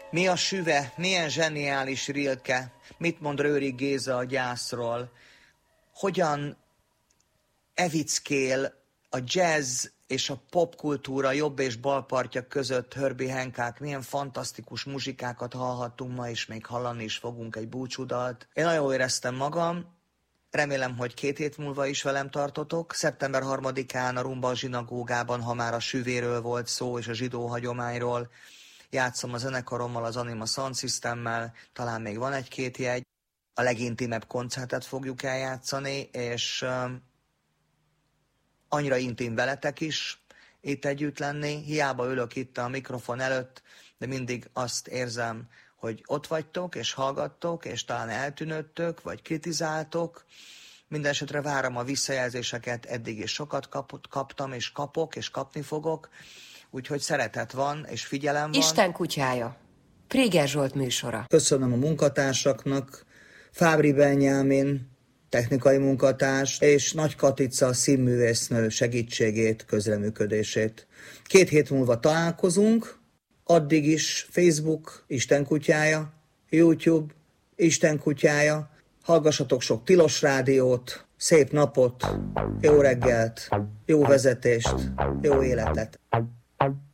Mi a süve? Milyen zseniális Rilke? Mit mond Rőrig Géza a gyászról? Hogyan evickél a jazz és a popkultúra jobb és bal partja között Herbie Hancock? Milyen fantasztikus muzsikákat hallhattunk ma, és még hallani is fogunk egy búcsúdalt. Én nagyon jól éreztem magam, remélem, hogy 2 hét múlva is velem tartotok. Szeptember 3-án a Rumba zsinagógában, ha már a süvéről volt szó és a zsidó hagyományról, játszom a zenekarommal, az Anima Sound Systemmel, talán még van 1-2 jegy. A legintimebb koncertet fogjuk eljátszani, és annyira intim veletek is itt együtt lenni. Hiába ülök itt a mikrofon előtt, de mindig azt érzem, hogy ott vagytok, és hallgattok, és talán eltűnődtök, vagy kritizáltok. Mindenesetre várom a visszajelzéseket, eddig is sokat kaptam, és kapok, és kapni fogok. Úgyhogy szeretet van, és figyelem van. Isten kutyája. Préger Zsolt műsora. Köszönöm a munkatársaknak, Fábri Benyámin, technikai munkatárs, és Nagy Katica színművésznő segítségét, közreműködését. 2 hét múlva találkozunk, addig is Facebook, Isten kutyája, YouTube, Isten kutyája, hallgassatok sok Tilos rádiót, szép napot, jó reggelt, jó vezetést, jó életet.